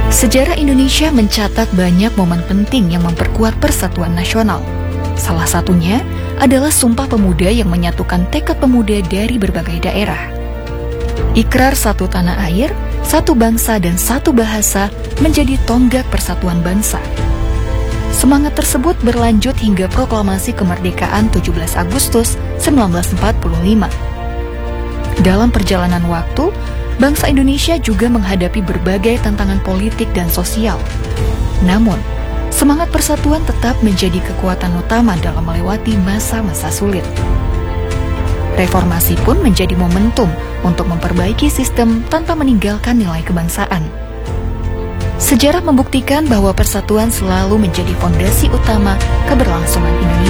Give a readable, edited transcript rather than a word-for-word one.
Sejarah Indonesia mencatat banyak momen penting yang memperkuat persatuan nasional. Salah satunya adalah Sumpah Pemuda yang menyatukan tekad pemuda dari berbagai daerah. Ikrar satu tanah air, satu bangsa dan satu bahasa menjadi tonggak persatuan bangsa. Semangat tersebut berlanjut hingga proklamasi kemerdekaan 17 Agustus 1945. Dalam perjalanan waktu, bangsa Indonesia juga menghadapi berbagai tantangan politik dan sosial. Namun, semangat persatuan tetap menjadi kekuatan utama dalam melewati masa-masa sulit. Reformasi pun menjadi momentum untuk memperbaiki sistem tanpa meninggalkan nilai kebangsaan. Sejarah membuktikan bahwa persatuan selalu menjadi fondasi utama keberlangsungan Indonesia.